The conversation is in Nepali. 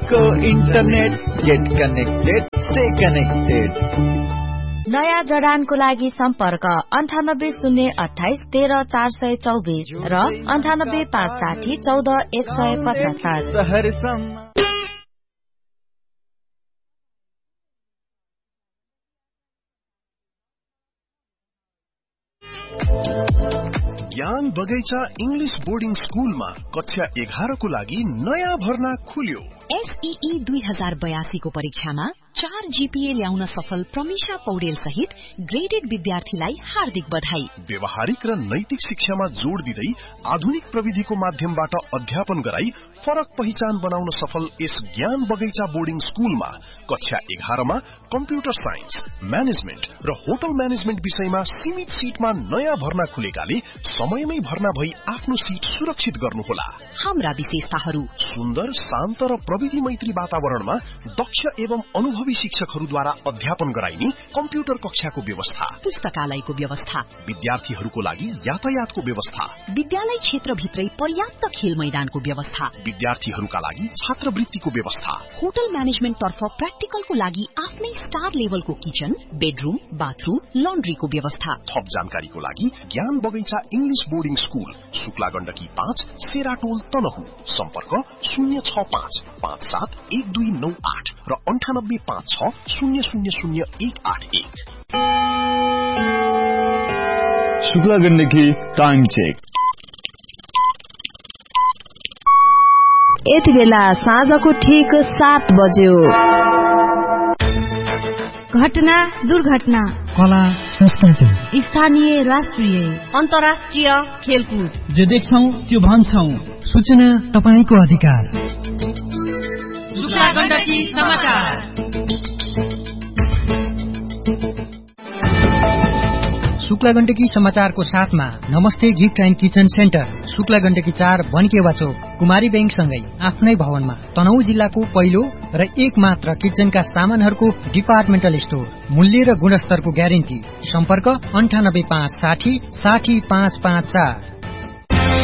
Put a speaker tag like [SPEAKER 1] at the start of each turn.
[SPEAKER 1] को internet, get connected, stay connected.
[SPEAKER 2] नयाँ जडानको लागि सम्पर्क 9808213424 र 9856014175।
[SPEAKER 3] ज्ञान बगैँचा इंग्लिश बोर्डिङ स्कूलमा कक्षा 11 को लागि नयाँ भर्ना खुल्यो।
[SPEAKER 4] SEE 2082 को परीक्षामा 4 GPA ल्याउन सफल प्रमिशा पौडेल सहित ग्रेडेड विद्यार्थीलाई हार्दिक बधाई।
[SPEAKER 3] व्यवहारिक र नैतिक शिक्षामा जोड़ दिँदै आधुनिक प्रविधिको माध्यमबाट अध्यापन गराई फरक पहिचान बनाउन सफल यस ज्ञान बगैँचा बोर्डिङ स्कूलमा कक्षा 11 मा कम्प्युटर साइन्स, म्यानेजमेन्ट र होटल म्यानेजमेन्ट विषयमा सीमित सीटमा नयाँ भर्ना खुलेकाले समयमै भर्ना भई आफ्नो सीट सुरक्षित गर्नुहोला।
[SPEAKER 4] हाम्रा विशेषताहरू:
[SPEAKER 3] सुन्दर, शान्त र प्रविधि मैत्री वातावरणमा दक्ष एवं अनुभवी शिक्षकहरूद्वारा अध्यापन गराइने कम्प्युटर कक्षाको व्यवस्था,
[SPEAKER 4] पुस्तकालयको व्यवस्था,
[SPEAKER 3] विद्यार्थीहरूको लागि यातायातको व्यवस्था,
[SPEAKER 4] विद्यालय क्षेत्रभित्रै पर्याप्त खेल मैदानको व्यवस्था,
[SPEAKER 3] विद्यार्थीहरूका लागि छात्रवृत्तिको व्यवस्था,
[SPEAKER 4] होटल म्यानेजमेन्ट तर्फ प्र्याक्टिकलको लागि आफ्नै स्टार लेभलको किचन, बेडरूम, बाथरूम, लन्ड्रीको व्यवस्था।
[SPEAKER 3] थप जानकारीको लागि ज्ञान बगैँचा English boarding school, Shukla Gandaki 5, सेराटोल, Tanahun. सम्पर्क 065571298 र 9856000181।
[SPEAKER 1] Shukla Gandaki time check.
[SPEAKER 2] यति बेला साँझको ठिक 7 बज्यो।
[SPEAKER 5] घटना, दुर्घटना,
[SPEAKER 6] कला, संस्कृति,
[SPEAKER 5] स्थानीय, राष्ट्रिय, अन्तर्राष्ट्रिय खेलकुद,
[SPEAKER 6] जे देख्छौं त्यो भन्छौं। सूचना तपाईको अधिकार।
[SPEAKER 5] शुक्ला गण्डकी समाचार।
[SPEAKER 6] शुक्ला गण्डकी समाचारको साथमा नमस्ते gift and kitchen centre, Shukla Gandaki 4, बनकेवा Chowk, Kumari bank सँगै आफ्नै भवनमा तनहुँ जिल्लाको पहिलो र एक मात्र किचनका सामानहरूको डिपार्टमेन्टल स्टोर। मूल्य र गुणस्तरको ग्यारेन्टी। सम्पर्क 98560 60554।